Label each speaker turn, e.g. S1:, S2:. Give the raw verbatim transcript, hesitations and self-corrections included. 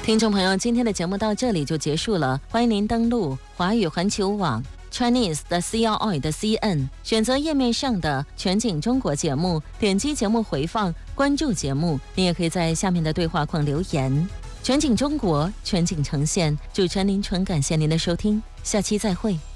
S1: 听众朋友，今天的节目到这里就结束了，欢迎您登录华语环球网 Chinese 的 C R I 的 C N， 选择页面上的全景中国节目，点击节目回放，关注节目。您也可以在下面的对话框留言。全景中国，全景呈现，主持人林纯，感谢您的收听，下期再会。